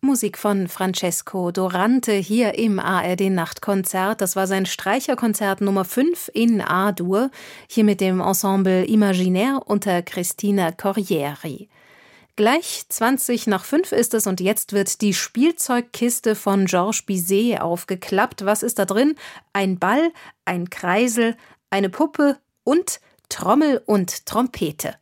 Musik von Francesco Dorante hier im ARD-Nachtkonzert. Das war sein Streicherkonzert Nummer 5 in A-Dur, hier mit dem Ensemble Imaginaire unter Cristina Corrieri. Gleich 5:20 ist es und jetzt wird die Spielzeugkiste von Georges Bizet aufgeklappt. Was ist da drin? Ein Ball, ein Kreisel, eine Puppe und Trommel und Trompete.